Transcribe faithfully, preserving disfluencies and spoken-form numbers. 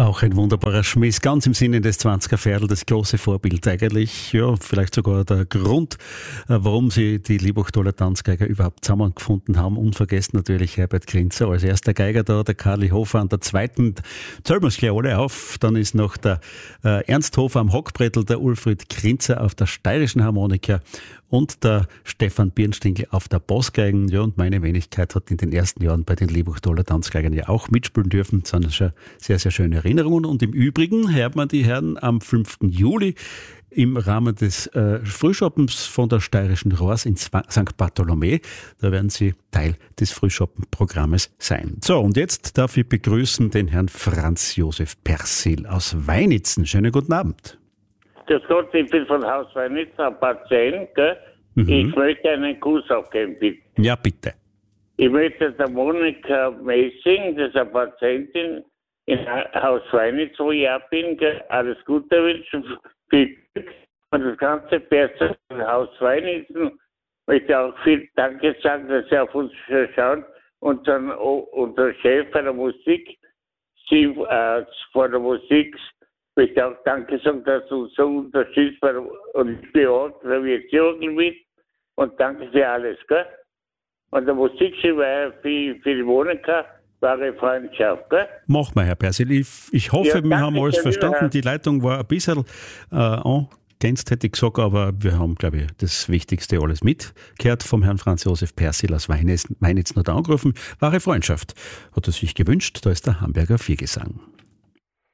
Auch ein wunderbarer Schmiss, ganz im Sinne des zwanziger Pferdl, das große Vorbild eigentlich, ja, vielleicht sogar der Grund, warum sie die Liebachtaler Tanzgeiger überhaupt zusammengefunden haben. Unvergessen natürlich Herbert Grinzer als erster Geiger da, der Karli Hofer an der zweiten, zählen wir es gleich alle auf, dann ist noch der äh, Ernst Hofer am Hockbrettel, der Ulfried Grinzer auf der steirischen Harmonika und der Stefan Birnstingl auf der Bassgeigen. Ja, und meine Wenigkeit hat in den ersten Jahren bei den Liebachtaler Tanzgeigern ja auch mitspielen dürfen. Das sind schon sehr, sehr schöne Erinnerungen. Und im Übrigen hört man die Herren am fünften Juli im Rahmen des äh, Frühschoppens von der Steirischen Rohrs in Sankt Bartholomä. Da werden sie Teil des Frühschoppenprogrammes sein. So, und jetzt darf ich begrüßen den Herrn Franz Josef Persil aus Weinitzen. Schönen guten Abend. Grüß Gott, ich bin von Haus Weinitzen, ein Patient, gell? Mhm. Ich möchte einen Kuss aufgeben, bitte. Ja, bitte. Ich möchte der Monika Messing, das ist eine Patientin in Haus Weinitzen, wo ich auch bin, gell? Alles Gute wünschen, viel Glück. Und das ganze Personal in Haus Weinitzen möchte auch viel Danke sagen, dass sie auf uns schauen. Und dann unser Chef bei der Musik, sie äh, vor der Musik, ich möchte auch Danke sagen, dass du uns so unterstützt und ich beordne, wie jetzt Jürgen mit und danke für alles, gell? Und der Musikschule war für, für die Monika war eine Freundschaft, gell? Machen wir, Herr Persil. Ich, ich hoffe, Ja, wir haben alles verstanden. Herr. Die Leitung war ein bisschen äh, angegänzt, hätte ich gesagt, aber wir haben, glaube ich, das Wichtigste alles mitgehört vom Herrn Franz Josef Persil aus Weinitzen hat angerufen. Wahre Freundschaft hat er sich gewünscht. Da ist der Hamburger Viergesang.